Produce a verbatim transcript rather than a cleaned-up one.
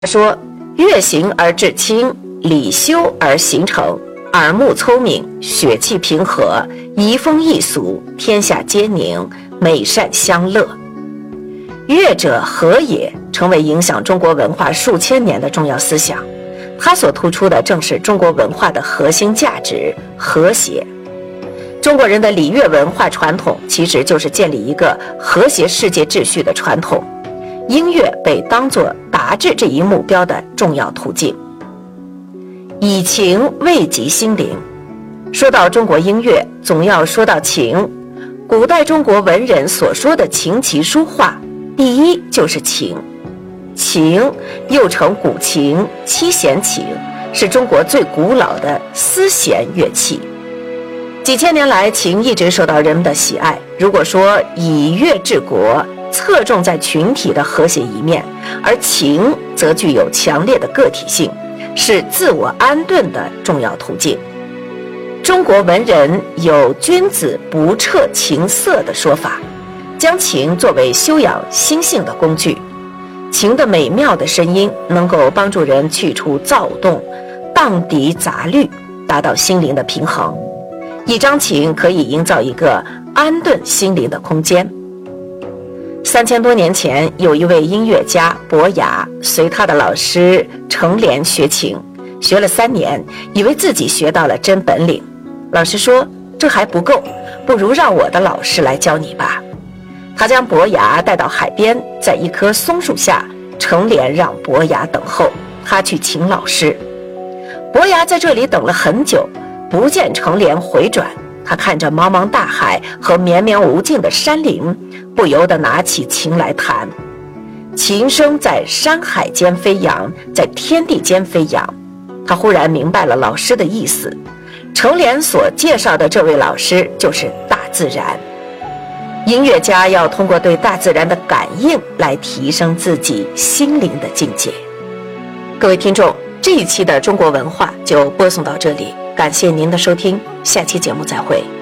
说乐行而至清，理修而形成，耳目聪明，血气平和，移风易俗，天下皆宁，美善相乐。乐者和也成为影响中国文化数千年的重要思想，它所突出的正是中国文化的核心价值和谐。中国人的礼乐文化传统其实就是建立一个和谐世界秩序的传统，音乐被当作达至这一目标的重要途径。以情慰藉心灵，说到中国音乐，总要说到情。古代中国文人所说的琴棋书画，第一就是情。琴又称古琴、七弦琴，是中国最古老的丝弦乐器。几千年来，琴一直受到人们的喜爱。如果说以乐治国，侧重在群体的和谐一面，而情则具有强烈的个体性，是自我安顿的重要途径。中国文人有君子不彻情色的说法，将情作为修养心性的工具。情的美妙的声音能够帮助人去除躁动，荡涤杂虑，达到心灵的平衡。一张琴可以营造一个安顿心灵的空间。三千多年前，有一位音乐家伯牙，随他的老师程莲学琴，学了三年，以为自己学到了真本领。老师说，这还不够，不如让我的老师来教你吧。他将伯牙带到海边，在一棵松树下，程莲让伯牙等候，他去请老师。伯牙在这里等了很久，不见程莲回转，他看着茫茫大海和绵绵无尽的山林，不由得拿起琴来弹。琴声在山海间飞扬，在天地间飞扬。他忽然明白了老师的意思，程莲所介绍的这位老师就是大自然。音乐家要通过对大自然的感应来提升自己心灵的境界。各位听众，这一期的中国文化就播送到这里，感谢您的收听，下期节目再会。